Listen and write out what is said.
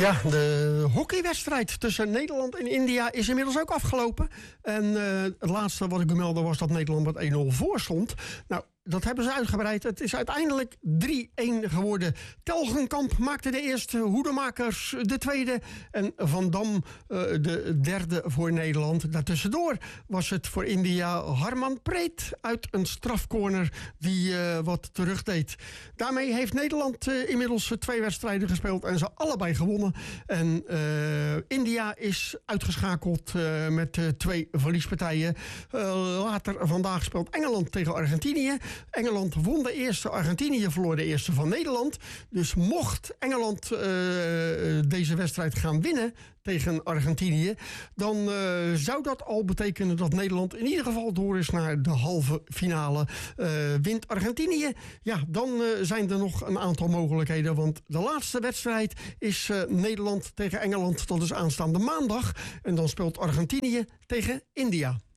Ja, de hockeywedstrijd tussen Nederland en India is inmiddels ook afgelopen. En het laatste wat ik u meldde was dat Nederland met 1-0 voor stond. Nou, dat hebben ze uitgebreid. Het is uiteindelijk 3-1 geworden. Telgenkamp maakte de eerste, Hoedemakers de tweede en Van Dam de derde voor Nederland. Daartussendoor was het voor India Harman Preet uit een strafcorner die wat terugdeed. Daarmee heeft Nederland inmiddels 2 wedstrijden gespeeld en ze allebei gewonnen. En India is uitgeschakeld met 2 verliespartijen. Later vandaag speelt Engeland tegen Argentinië. Engeland won de eerste, Argentinië verloor de eerste van Nederland. Dus mocht Engeland deze wedstrijd gaan winnen tegen Argentinië, dan zou dat al betekenen dat Nederland in ieder geval door is naar de halve finale. Wint Argentinië, ja, dan zijn er nog een aantal mogelijkheden. Want de laatste wedstrijd is Nederland tegen Engeland. Dat is aanstaande maandag. En dan speelt Argentinië tegen India.